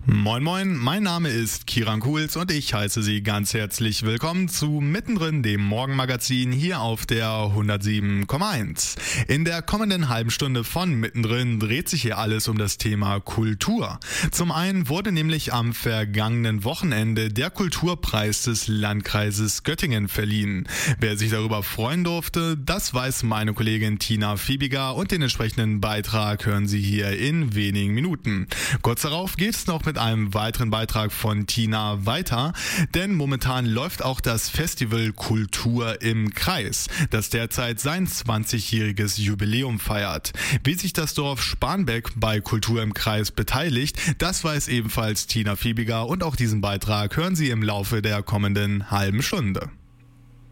Moin moin, mein Name ist Kiran Kuhls und ich heiße Sie ganz herzlich willkommen zu Mittendrin, dem Morgenmagazin hier auf der 107,1. In der kommenden halben Stunde von Mittendrin dreht sich hier alles um das Thema Kultur. Zum einen wurde nämlich am vergangenen Wochenende der Kulturpreis des Landkreises Göttingen verliehen. Wer sich darüber freuen durfte, das weiß meine Kollegin Tina Fiebiger und den entsprechenden Beitrag hören Sie hier in wenigen Minuten. Kurz darauf geht es noch mit einem weiteren Beitrag von Tina weiter, denn momentan läuft auch das Festival Kultur im Kreis, das derzeit sein 20-jähriges Jubiläum feiert. Wie sich das Dorf Spanbeck bei Kultur im Kreis beteiligt, das weiß ebenfalls Tina Fiebiger und auch diesen Beitrag hören Sie im Laufe der kommenden halben Stunde.